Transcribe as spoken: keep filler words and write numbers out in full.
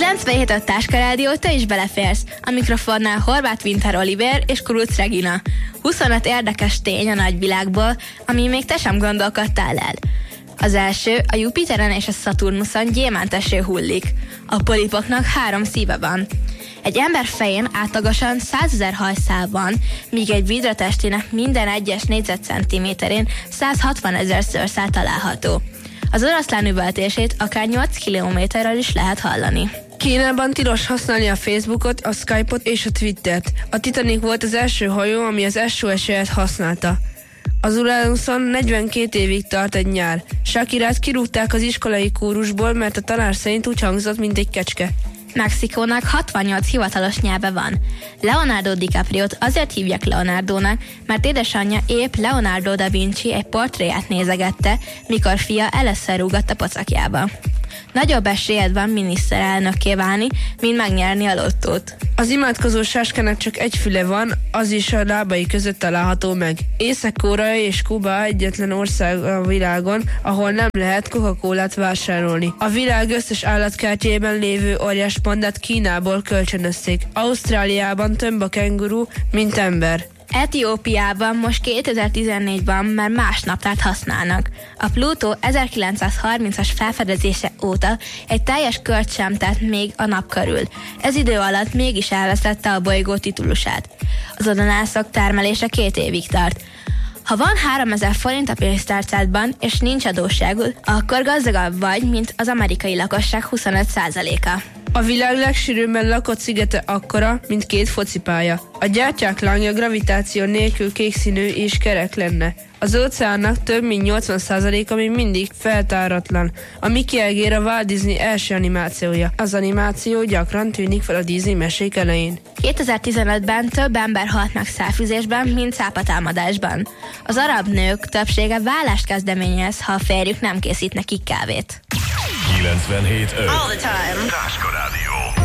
kilencvenhét a Táska Rádió, te is beleférsz. A mikrofonnál Horváth Winter Oliver és Kuruc Regina. huszonöt érdekes tény a nagyvilágból, ami még te sem gondolkodtál el. Az első, a Jupiteren és a Szaturnuszon gyémánteső hullik. A polipoknak három szíve van. Egy ember fején átlagosan százezer hajszál van, míg egy vidra testének minden egyes négyzetcentiméterén százhatvanezer szőrszál található. Az oroszlán üvöltését akár nyolc kilométerrel is lehet hallani. Kínában tilos használni a Facebookot, a Skype-ot és a Twittert. A Titanic volt az első hajó, ami az es o es-et használta. Az Uranuszon negyvenkét évig tart egy nyár. Shakirát kirúgták az iskolai kórusból, mert a tanár szerint úgy hangzott, mint egy kecske. Mexikónak hatvannyolc hivatalos nyelve van. Leonardo DiCapriót azért hívják Leonardónak, mert édesanyja épp Leonardo da Vinci egy portréját nézegette, mikor fia először rúgott a pocakjába. Nagyobb esélyed van miniszterelnökké válni, mint megnyerni a lottót. Az imádkozó sáskának csak egy füle van, az is a lábai között található meg. Észak-Korea és Kuba egyetlen ország a világon, ahol nem lehet Coca-Colát vásárolni. A világ összes állatkertjében lévő óriás pandát Kínából kölcsönözték. Ausztráliában több a kenguru, mint ember. Etiópiában most kétezer-tizennégyben már más naptárt használnak. A Plutó ezerkilencszázharmincas felfedezése óta egy teljes kört sem tett még a nap körül. Ez idő alatt mégis elvesztette a bolygó titulusát. Az odanászok termelése két évig tart. Ha van háromezer forint a pénztárcádban, és nincs adósságod, akkor gazdagabb vagy, mint az amerikai lakosság huszonöt százaléka. A világ legsűrűbben lakott szigete akkora, mint két focipálya. A gyertyák lángja gravitáció nélkül kékszínű és kerek lenne. Az óceánnak több mint nyolcvan százaléka még mindig feltáratlan. A Mickey egér a Walt Disney első animációja. Az animáció gyakran tűnik fel a Disney mesék elején. kétezer-tizenötben több ember halt meg szálfüzésben, mint cápatámadásban. Az arab nők többsége vállást kezdeményez, ha a férjük nem készít nekik kávét. kilencvenhét öt All the time. Táska Rádió.